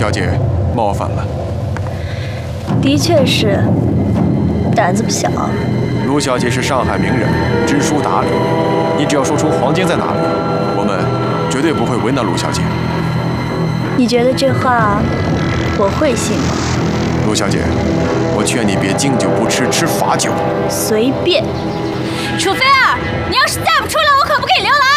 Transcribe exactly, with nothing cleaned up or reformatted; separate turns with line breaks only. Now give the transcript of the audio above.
小姐冒犯了。
的确是，胆子不小。
卢小姐是上海名人，知书达理，你只要说出黄金在哪里，我们绝对不会为难卢小姐。
你觉得这话我会信吗？
卢小姐，我劝你别敬酒不吃吃罚酒。
随便。
楚菲儿，你要是再不出来，我可不给你留来。